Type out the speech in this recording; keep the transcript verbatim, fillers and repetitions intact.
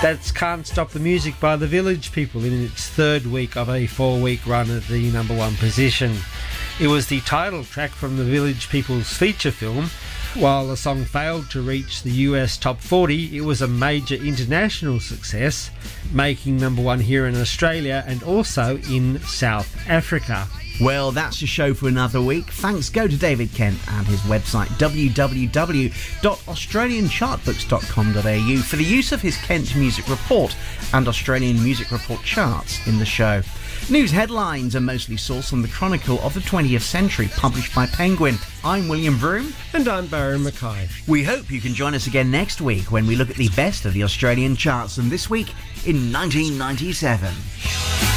That's Can't Stop the Music by The Village People in its third week of a four-week run at the number one position. It was the title track from The Village People's feature film. While the song failed to reach the U S top forty, it was a major international success, making number one here in Australia and also in South Africa. Well, that's your show for another week. Thanks go to David Kent and his website w w w dot australian chart books dot com dot a u for the use of his Kent Music Report and Australian Music Report charts in the show. News headlines are mostly sourced from the Chronicle of the twentieth Century, published by Penguin. I'm William Vroom. And I'm Barry Mackay. We hope you can join us again next week when we look at the best of the Australian charts, and this week in nineteen ninety-seven.